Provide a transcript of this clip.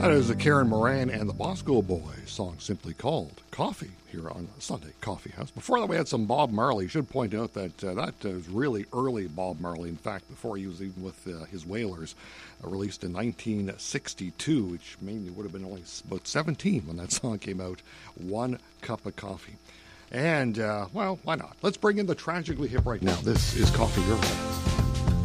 That is the Karen Moran and the Bosco Boys, song simply called Coffee, here on Sunday Coffee House. Before that, we had some Bob Marley. Should point out that that was really early Bob Marley. In fact, before he was even with his Wailers, released in 1962, which mainly would have been only about 17 when that song came out, One Cup of Coffee. And, well, why not? Let's bring in the Tragically Hip right now. This is Coffee Your Home.